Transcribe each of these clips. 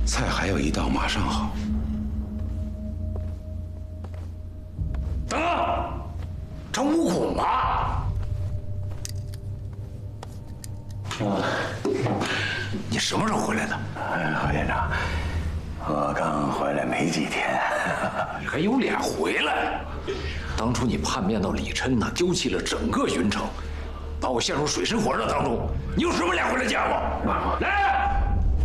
菜还有一道马上好。 等等，程无孔啊！你什么时候回来的？ 何县长，我刚回来没几天。 你还有脸回来？当初你叛变到李琛，那丢弃了整个云城，把我陷入水深火热当中，你有什么脸回来见我？来！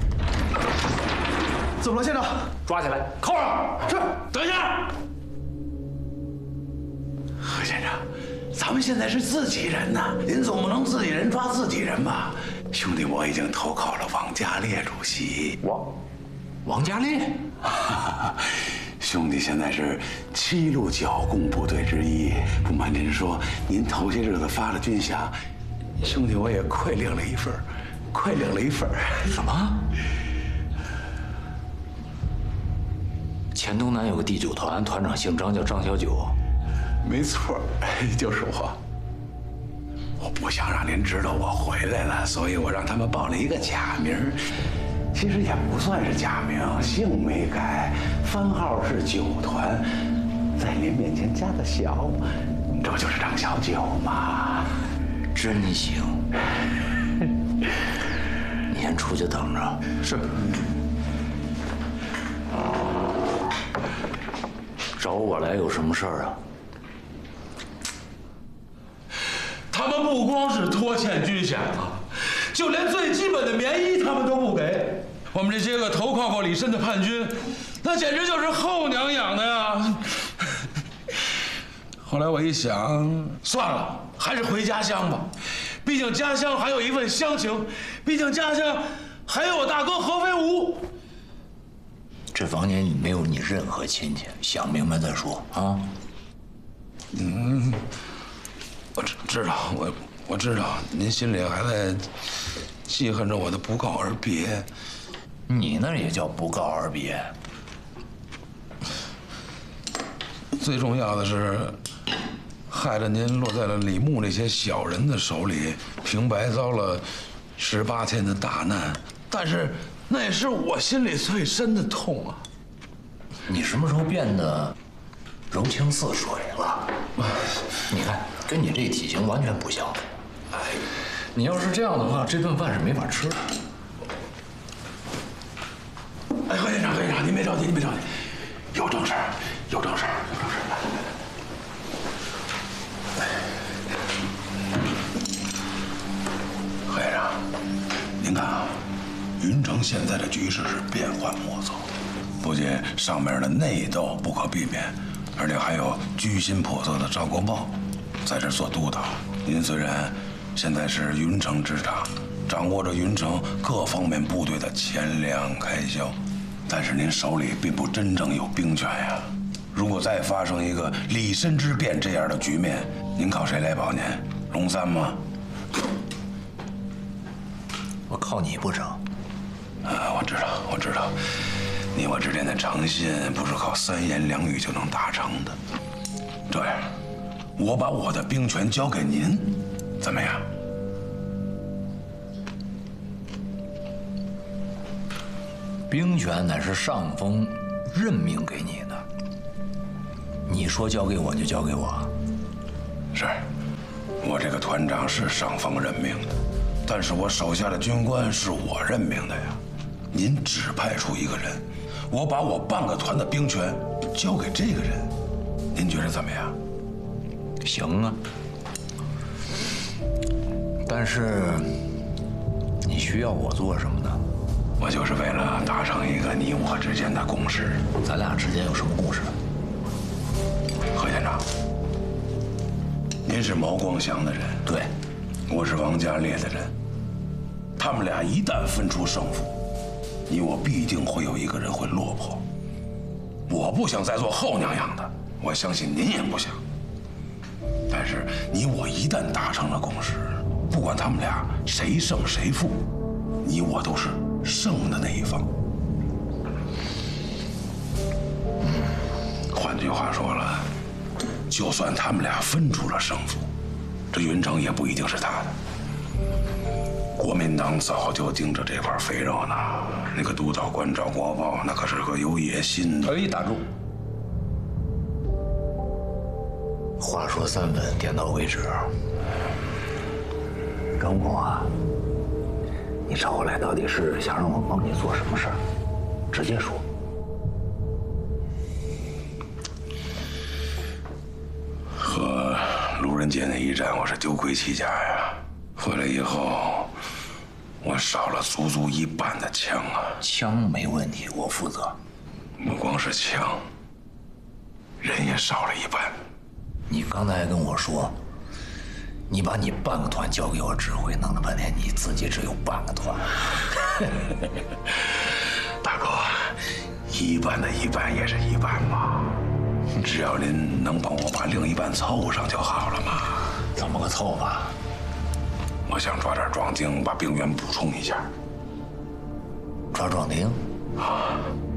怎么了，县长？ 抓起来，铐上！ 是。 等一下。 何县长，咱们现在是自己人呐，您总不能自己人抓自己人吧？兄弟，我已经投靠了王家烈主席。 王家烈？ 兄弟现在是7路剿共部队之一。不瞒您说，您头些日子发了军饷，兄弟我也快领了一份， 什么？黔东南有个第9团，团长姓张，叫张小九。 没错，就是我。我不想让您知道我回来了，所以我让他们报了一个假名。其实也不算是假名，姓没改，番号是9团，在您面前加的小，这不就是张小九吗？ 真行。你先出去等着。 是。 找我来有什么事儿啊？ 他们不光是拖欠军饷啊，就连最基本的棉衣他们都不给。我们这些个投靠过李琛的叛军，那简直就是后娘养的呀！后来我一想，算了，还是回家乡吧。毕竟家乡还有一份乡情，毕竟家乡还有我大哥何飞无。 这房间里没有你任何亲戚，想明白再说啊。 我知道，我知道，您心里还在记恨着我的不告而别。 你那也叫不告而别？ 最重要的是，害得您落在了李牧那些小人的手里，平白遭了18天的大难。但是那也是我心里最深的痛啊！ 你什么时候变得柔情似水了？你看，跟你这体型完全不像。哎，你要是这样的话，这顿饭是没法吃的。 哎，何县长，您别着急，有正事儿。何县长，您看啊，云城现在的局势是变幻莫测，不仅上面的内斗不可避免，而且还有居心叵测的赵国豹在这做督导。您虽然现在是云城之长，掌握着云城各方面部队的钱粮开销，但是您手里并不真正有兵权呀。如果再发生一个李琛之变这样的局面，您靠谁来保您？龙三吗？ 我靠你不成？ 我知道，你我之间的诚信不是靠3言2语就能达成的。这样，我把我的兵权交给您，怎么样？ 兵权乃是上峰任命给你的，你说交给我就交给我。 是，我这个团长是上峰任命的，但是我手下的军官是我任命的呀。您只派出一个人，我把我半个团的兵权交给这个人，您觉得怎么样？ 行啊，但是你需要我做什么呢？ 我就是为了达成一个你我之间的共识。 咱俩之间有什么共识？ 何县长，您是毛光祥的人， 对， 我是王家烈的人。他们俩一旦分出胜负，你我必定会有一个人会落魄。我不想再做后娘养的，我相信您也不想。但是你我一旦达成了共识，不管他们俩谁胜谁负，你我都是胜的那一方。换句话说了，就算他们俩分出了胜负，这云城也不一定是他的。 国民党早就盯着这块肥肉呢。那个督导官赵国宝，那可是个有野心的。 打住！话说3分，点到为止。张某啊，你找我来到底是想让我帮你做什么事儿？直接说。 和路人甲那一战，我是丢盔弃甲呀。回来以后，我少了足足1半的枪啊！ 枪没问题，我负责。 不光是枪，人也少了1半。 你刚才还跟我说，你把你半个团交给我指挥，弄了半天你自己只有半个团。 大哥，1半的1半也是1半嘛。只要您能帮我把另一半凑上就好了嘛。 怎么个凑法？ 我想抓点壮丁，把兵员补充一下。 抓壮丁？ 啊，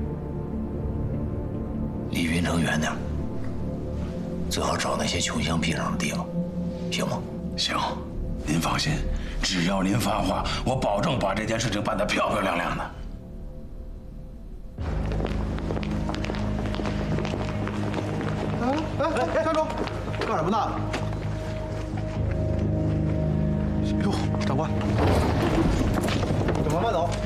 离云城远点，最好找那些穷乡僻壤的地方，行吗？ 行，您放心，只要您发话，我保证把这件事情办得漂漂亮亮的。 站住！干什么呢？哟，长官，慢慢走。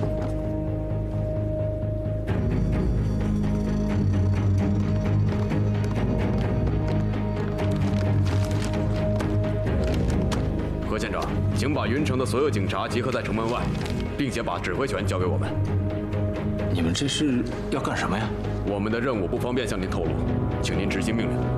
何县长，请把云城的所有警察集合在城门外，并且把指挥权交给我们。 你们这是要干什么呀？ 我们的任务不方便向您透露，请您执行命令。